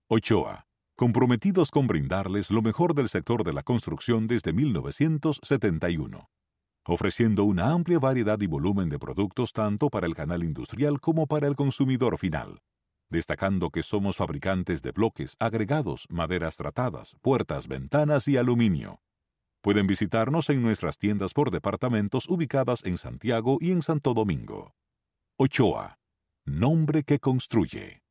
Ochoa, comprometidos con brindarles lo mejor del sector de la construcción desde 1971, ofreciendo una amplia variedad y volumen de productos tanto para el canal industrial como para el consumidor final, destacando que somos fabricantes de bloques, agregados, maderas tratadas, puertas, ventanas y aluminio. Pueden visitarnos en nuestras tiendas por departamentos ubicadas en Santiago y en Santo Domingo. Ochoa, nombre que construye.